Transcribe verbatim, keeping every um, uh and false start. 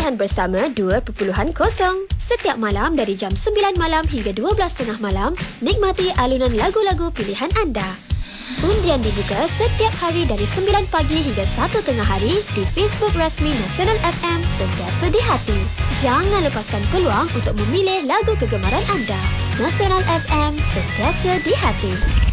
Pilihan Bersama dua titik kosong. Setiap malam dari jam sembilan malam hingga dua belas tiga puluh malam, nikmati alunan lagu-lagu pilihan anda. Undian dibuka setiap hari dari sembilan pagi hingga satu tengah hari di Facebook rasmi Nasional F M Sentiasa di Hati. Jangan lepaskan peluang untuk memilih lagu kegemaran anda. Nasional F M Sentiasa di Hati.